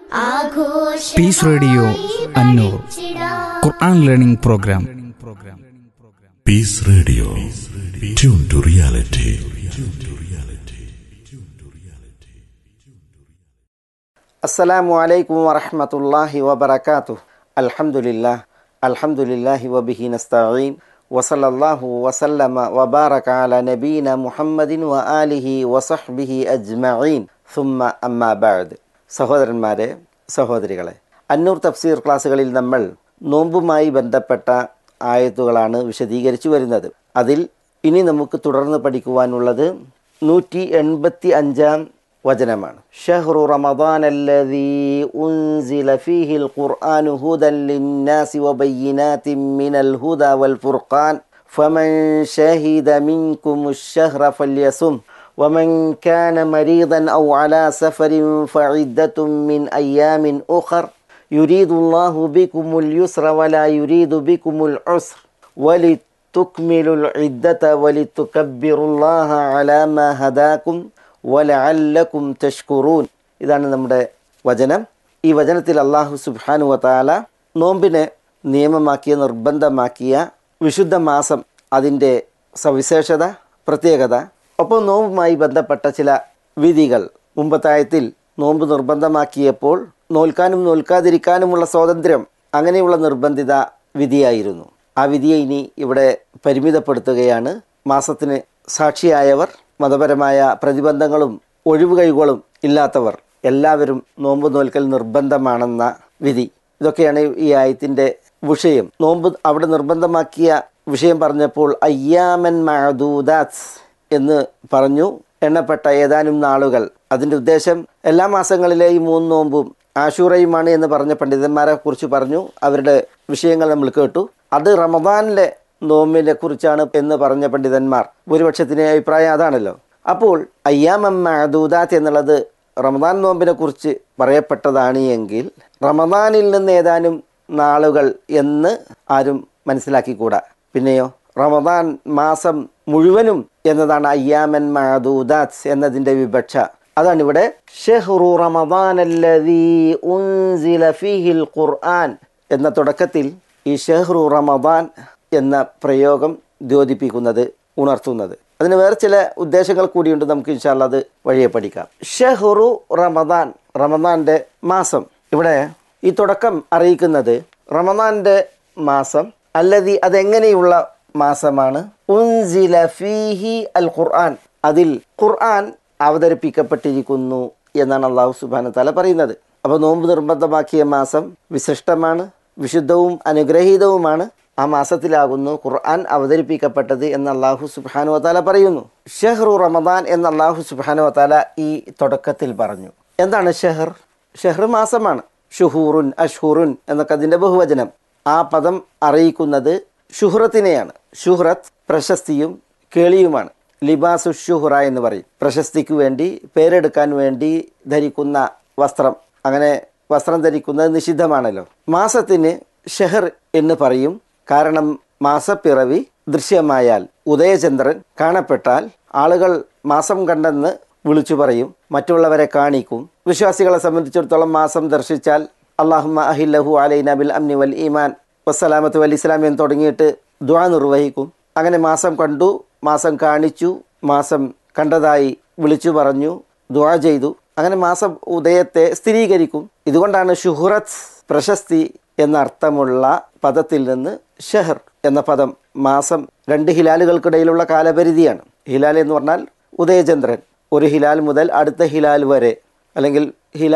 Piece radio Annur Quran learning programme. Piece radio, tune to reality. അസ്സലാമു അലൈക്കും വറഹ്മത്തുള്ളാഹി വബറകാതുഹു. അൽഹംദുലില്ലാഹി വബിഹി നസ്തഈൻ വസല്ലല്ലാഹു വസല്ലമ വബാറക അലാ നബീന മുഹമ്മദിൻ വആലിഹി വസഹ്ബിഹി അജ്മഈൻ. സുമ്മ അമ്മാ ബഅദ്. സഹോദരന്മാരെ, സഹോദരികളെ, അന്നൂർ തഫ്സീർ ക്ലാസ്സുകളിൽ നമ്മൾ നോമ്പുമായി ബന്ധപ്പെട്ട ആയത്തുകളാണ് വിശദീകരിച്ചു വരുന്നത്. അതിൽ ഇനി നമുക്ക് തുടർന്ന് പഠിക്കുവാനുള്ളത് 185 വചനമാണ്. ഷഹ്റു റമദാനല്ലദീ ഉൻസില ഫീഹിൽ ഖുർആനു ഹുദൻ ലിന്നാസി വബയ്യിനാതിൻ മിനൽ ഹുദാ വൽ ഫുർഖാൻ ഫമൻ ശഹിദ മിൻകുമുശ് ശഹ്റ ഫല്യസും വമൻ കാന മരീദൻ ഔ അലാ സഫരിൻ ഫഇദ്ദത്തും മിൻ അയ്യാമിൻ ഉഖർ യുരീദുല്ലാഹു ബികുമുൽ യുസ്ര വലാ യുരീദു ബികുമുൽ ഉസ്ര വലിതുക്മിലുൽ ഇദ്ദത വലിതുകബ്ബിറുല്ലാഹ അലാ മാ ഹദാകും വലഅല്ലകും തഷ്കുറൂൻ. ഇതാണ് നമ്മുടെ വചനം. ഈ വചനത്തിൽ അല്ലാഹു സുബ്ഹാനഹു വ തആല നോമ്പിനെ നിയമമാക്കിയ, നിർബന്ധമാക്കിയ വിശുദ്ധ മാസം, അതിൻ്റെ സവിശേഷത, പ്രത്യേകത, ഒപ്പം നോമ്പുമായി ബന്ധപ്പെട്ട ചില വിധികൾ. മുമ്പത്തെ ആയത്തിൽ നോമ്പ് നിർബന്ധമാക്കിയപ്പോൾ നോൽക്കാനും നോൽക്കാതിരിക്കാനുമുള്ള സ്വാതന്ത്ര്യം, അങ്ങനെയുള്ള നിർബന്ധിത വിധിയായിരുന്നു. ആ വിധിയെ ഇനി ഇവിടെ പരിമിതപ്പെടുത്തുകയാണ്. മാസത്തിന് സാക്ഷിയായവർ, മതപരമായ പ്രതിബന്ധങ്ങളും ഒഴിവുകഴിവുകളും ഇല്ലാത്തവർ എല്ലാവരും നോമ്പ് നോൽക്കൽ നിർബന്ധമാണെന്ന വിധി. ഇതൊക്കെയാണ് ഈ ആയത്തിൻ്റെ വിഷയം. നോമ്പ് അവിടെ നിർബന്ധമാക്കിയ വിഷയം പറഞ്ഞപ്പോൾ അയ്യാമൻ മഅദൂദാത്ത് എന്ന് പറഞ്ഞു, എണ്ണപ്പെട്ട ഏതാനും നാളുകൾ. അതിൻ്റെ ഉദ്ദേശം എല്ലാ മാസങ്ങളിലെ ഈ 3 നോമ്പും ആശൂറയുമാണ് എന്ന് പറഞ്ഞ പണ്ഡിതന്മാരെ കുറിച്ച് പറഞ്ഞു. അവരുടെ വിഷയങ്ങൾ നമ്മൾ കേട്ടു. അത് റമദാനിലെ നോമ്പിനെ കുറിച്ചാണ് എന്ന് പറഞ്ഞ പണ്ഡിതന്മാർ ഭൂരിപക്ഷത്തിന് അഭിപ്രായം അതാണല്ലോ. അപ്പോൾ അയ്യാമം മഅദൂദാത്ത് എന്നുള്ളത് റമദാൻ നോമ്പിനെ കുറിച്ച് പറയപ്പെട്ടതാണ് എങ്കിൽ റമദാനിൽ നിന്ന് ഏതാനും നാളുകൾ എന്ന് ആരും മനസ്സിലാക്കിക്കൂടാ. പിന്നെയോ റമദാൻ മാസം മുഴുവനും എന്നതാണ് അയ്യാമൻ മഅദൂദാത്ത് എന്നതിൻ്റെ വിവക്ഷ. അതാണ് ഇവിടെ ഷഹ്റു റമദാനല്ലദീ ഉൻസില ഫീഹിൽ ഖുർആൻ എന്ന തുടക്കത്തിൽ ഈ ഷഹ്റു റമദാൻ എന്ന പ്രയോഗം ദ്യോതിപ്പിക്കുന്നത്, ഉണർത്തുന്നത്. അതിന് വേറെ ചില ഉദ്ദേശങ്ങൾ കൂടിയുണ്ട്. നമുക്ക് ഇൻഷാ അല്ലാഹ് അത് വഴിയെ പഠിക്കാം. ഷഹ്റു റമദാൻ, റമദാൻ്റെ മാസം. ഇവിടെ ഈ തുടക്കം അറിയിക്കുന്നത് റമദാൻ്റെ മാസം, അല്ലദീ അതെങ്ങനെയുള്ള മാസമാണ്, ഉൻസില ഫീഹി അൽ ഖുർആൻ, അതിൽ ഖുർആൻ അവതരിപ്പിക്കപ്പെട്ടിരിക്കുന്നു എന്നാണ് അല്ലാഹു സുബ്ഹാനഹു വ തആല പറയുന്നത്. അപ്പോൾ നോമ്പ് നിർബന്ധമാക്കിയ മാസം വിശിഷ്ടമാണ്, വിശുദ്ധവും അനുഗ്രഹീതവുമാണ്. ആ മാസത്തിലാകുന്നു ഖുർആൻ അവതരിപ്പിക്കപ്പെട്ടത് എന്ന് അല്ലാഹു സുബ്ഹാനഹു വ തആല പറയുന്നു. ഷഹ്റു റമദാൻ എന്ന് അല്ലാഹു സുബ്ഹാനഹു വ തആല ഈ തുടക്കത്തിൽ പറഞ്ഞു. എന്താണ് ഷഹർ? ഷഹർ മാസമാണ്. ഷുഹൂറുൻ, അഷ്ഹുറുൻ എന്നൊക്കെ അതിൻ്റെ ബഹുവചനം. ആ പദം അറിയിക്കുന്നത് ഷുഹ്റത്തിനെയാണ്. ഷുഹ്റത്ത് പ്രശസ്തിയും കേളിയുമാണ്. ലിബാസു ഷുഹ്റ എന്ന് പറയും. പ്രശസ്തിക്ക് വേണ്ടി, പേരെടുക്കാൻ വേണ്ടി ധരിക്കുന്ന വസ്ത്രം. അങ്ങനെ വസ്ത്രം ധരിക്കുന്നത് നിഷിദ്ധമാണല്ലോ. മാസത്തിന് ഷഹർ എന്ന് പറയും. കാരണം മാസപ്പിറവി ദൃശ്യമായാൽ, ഉദയചന്ദ്രൻ കാണപ്പെട്ടാൽ ആളുകൾ മാസം കണ്ടെന്ന് വിളിച്ചു പറയും, മറ്റുള്ളവരെ കാണിക്കും. വിശ്വാസികളെ സംബന്ധിച്ചിടത്തോളം മാസം ദർശിച്ചാൽ അല്ലാഹുമ്മ അഹില്ലഹു അലൈന ബിൽ അംനി വൽ ഈമാൻ വസ്സലാമത്ത് വൽ ഇസ്ലാം എന്ന് തുടങ്ങിയിട്ട് ദുആ നിർവഹിക്കും. അങ്ങനെ മാസം കണ്ടു, മാസം കാണിച്ചു, മാസം കണ്ടതായി വിളിച്ചു പറഞ്ഞു, ദുആ ചെയ്തു. അങ്ങനെ മാസം ഉദയത്തെ സ്ഥിരീകരിക്കും. ഇതുകൊണ്ടാണ് ഷുഹ്റത്ത്, പ്രശസ്തി എന്നർത്ഥമുള്ള പദത്തിൽ നിന്ന് ഷഹർ എന്ന പദം. മാസം 2 ഹിലാലുകൾക്കിടയിലുള്ള കാലപരിധിയാണ്. ഹിലാൽ എന്ന് പറഞ്ഞാൽ ഉദയചന്ദ്രൻ. ഒരു ഹിലാൽ മുതൽ അടുത്ത ഹിലാൽ വരെ, അല്ലെങ്കിൽ ഹിലാൽ